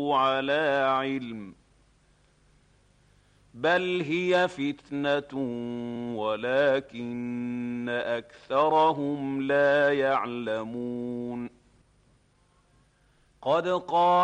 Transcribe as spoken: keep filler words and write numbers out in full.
على علم بل هي فتنة ولكن أكثرهم لا يعلمون قد قال